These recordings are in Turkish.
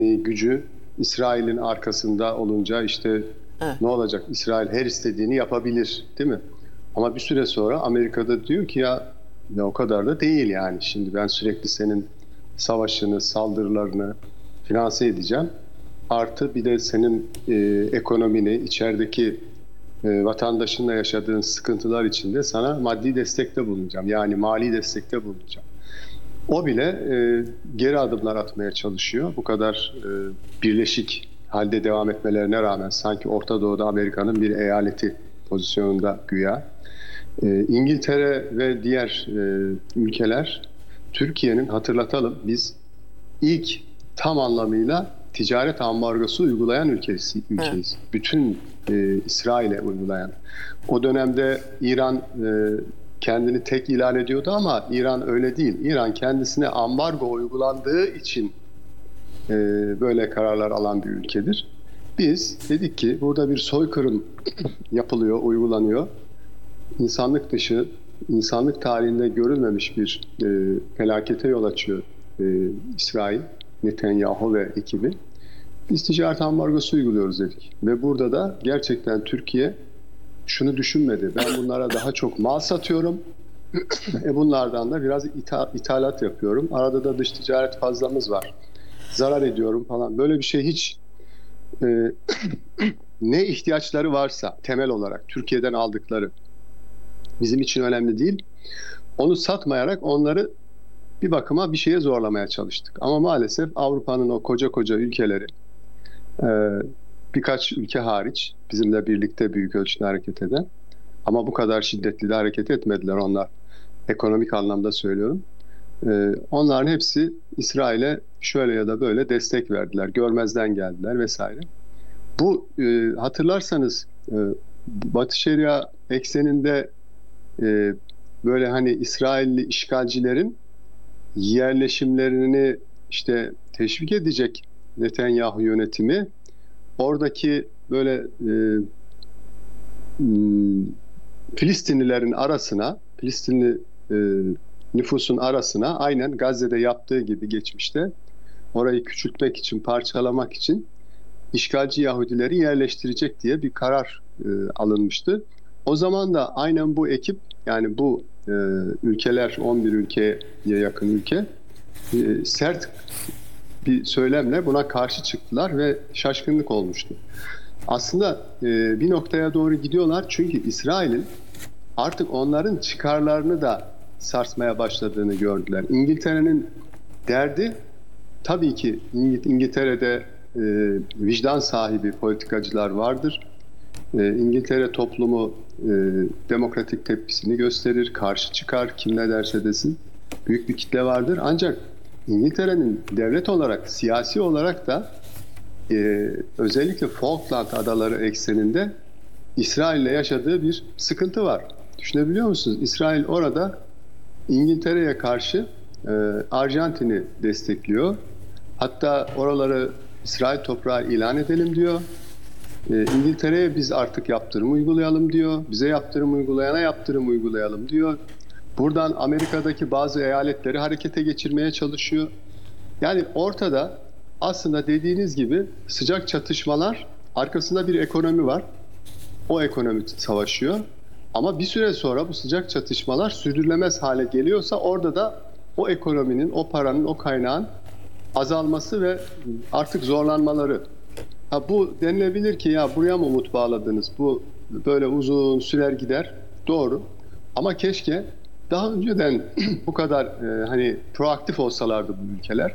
gücü İsrail'in arkasında olunca işte Evet. ne olacak? İsrail her istediğini yapabilir, değil mi? Ama bir süre sonra Amerika'da diyor ki ya o kadar da değil yani. Şimdi ben sürekli senin savaşını, saldırılarını finanse edeceğim. Artı bir de senin ekonomini, içerideki vatandaşınla yaşadığın sıkıntılar içinde sana maddi destekte bulunacağım. Yani mali destekte bulunacağım. O bile geri adımlar atmaya çalışıyor. Bu kadar birleşik halde devam etmelerine rağmen sanki Orta Doğu'da Amerika'nın bir eyaleti pozisyonunda güya. İngiltere ve diğer ülkeler Türkiye'nin, hatırlatalım, biz ilk tam anlamıyla ticaret ambargosu uygulayan ülkeyiz. Evet. Bütün İsrail'e uygulayan. O dönemde İran kendini tek ilan ediyordu ama İran öyle değil. İran kendisine ambargo uygulandığı için böyle kararlar alan bir ülkedir. Biz dedik ki burada bir soykırım yapılıyor, uygulanıyor. İnsanlık dışı, insanlık tarihinde görülmemiş bir felakete yol açıyor İsrail, Netanyahu ve ekibi. Biz ticaret ambargosu uyguluyoruz dedik. Ve burada da gerçekten Türkiye şunu düşünmedi. Ben bunlara daha çok mal satıyorum. Bunlardan da biraz ithalat yapıyorum. Arada da dış ticaret fazlamız var. Zarar ediyorum falan. Böyle bir şey hiç e, ne ihtiyaçları varsa temel olarak Türkiye'den aldıkları bizim için önemli değil. Onu satmayarak onları bir bakıma bir şeye zorlamaya çalıştık. Ama maalesef Avrupa'nın o koca koca ülkeleri, e, birkaç ülke hariç bizimle birlikte büyük ölçüde hareket eden, ama bu kadar şiddetli de hareket etmediler onlar. Ekonomik anlamda söylüyorum. Onların hepsi İsrail'e şöyle ya da böyle destek verdiler. Görmezden geldiler vesaire. Bu hatırlarsanız Batı Şeria ekseninde böyle hani İsrailli işgalcilerin yerleşimlerini işte teşvik edecek Netanyahu yönetimi oradaki böyle Filistinlilerin arasına, Filistinli nüfusun arasına aynen Gazze'de yaptığı gibi geçmişte orayı küçültmek için, parçalamak için işgalci Yahudileri yerleştirecek diye bir karar alınmıştı. O zaman da aynen bu ekip, yani bu ülkeler, 11 ülkeye yakın ülke sert bir söylemle buna karşı çıktılar ve şaşkınlık olmuştu. Aslında bir noktaya doğru gidiyorlar çünkü İsrail'in artık onların çıkarlarını da sarsmaya başladığını gördüler. İngiltere'nin derdi tabii ki İngiltere'de vicdan sahibi politikacılar vardır. İngiltere toplumu demokratik tepkisini gösterir, karşı çıkar, kim ne derse desin. Büyük bir kitle vardır. Ancak İngiltere'nin devlet olarak, siyasi olarak da özellikle Falkland Adaları ekseninde İsrail'le yaşadığı bir sıkıntı var. Düşünebiliyor musunuz? İsrail orada İngiltere'ye karşı Arjantin'i destekliyor. Hatta oraları İsrail toprağı ilan edelim diyor. İngiltere'ye biz artık yaptırım uygulayalım diyor. Bize yaptırım uygulayana yaptırım uygulayalım diyor. Buradan Amerika'daki bazı eyaletleri harekete geçirmeye çalışıyor. Yani ortada aslında dediğiniz gibi sıcak çatışmalar, arkasında bir ekonomi var. O ekonomi savaşıyor. Ama bir süre sonra bu sıcak çatışmalar sürdürülemez hale geliyorsa orada da o ekonominin, o paranın, o kaynağın azalması ve artık zorlanmaları. Bu denilebilir ki ya buraya mı umut bağladınız? Bu böyle uzun sürer gider. Doğru. Ama keşke daha önceden bu kadar hani proaktif olsalardı bu ülkeler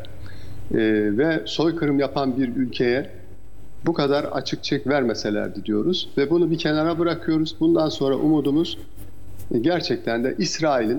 ve soykırım yapan bir ülkeye bu kadar açık çek vermeselerdi diyoruz ve bunu bir kenara bırakıyoruz. Bundan sonra umudumuz gerçekten de İsrail'in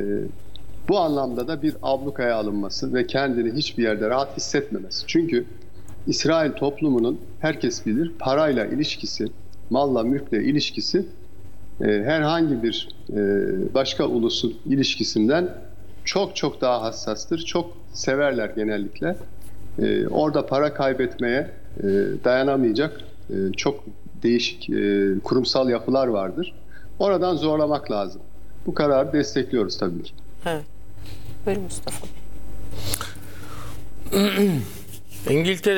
bu anlamda da bir ablukaya alınması ve kendini hiçbir yerde rahat hissetmemesi. Çünkü İsrail toplumunun herkes bilir parayla ilişkisi, malla mülkle ilişkisi herhangi bir başka ulusun ilişkisinden çok çok daha hassastır. Çok severler genellikle. Orada para kaybetmeye dayanamayacak çok değişik kurumsal yapılar vardır. Oradan zorlamak lazım. Bu kararı destekliyoruz tabii ki. Evet. Buyurun Mustafa Bey. İngiltere